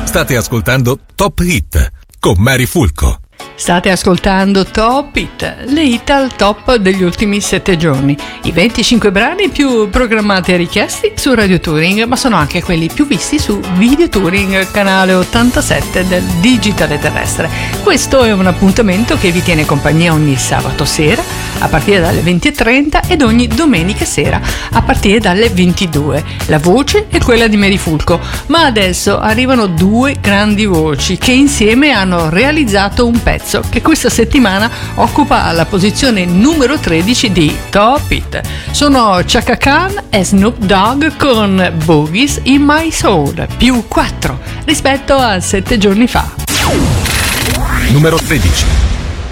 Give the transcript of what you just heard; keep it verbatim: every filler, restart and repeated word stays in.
State ascoltando Top Hit con Mary Fulco. State ascoltando Top Hit, le hit al top degli ultimi sette giorni. I venticinque brani più programmati e richiesti su Radio Touring, ma sono anche quelli più visti su Video Touring, canale ottantasette del digitale terrestre. Questo è un appuntamento che vi tiene compagnia ogni sabato sera a partire dalle venti e trenta ed ogni domenica sera a partire dalle ventidue. La voce è quella di Mary Fulco, ma adesso arrivano due grandi voci che insieme hanno realizzato un pezzo che questa settimana occupa la posizione numero tredici di Top Hit. Sono Chaka Khan e Snoop Dogg con Boogies in My Soul, più quattro rispetto a sette giorni fa. Numero tredici.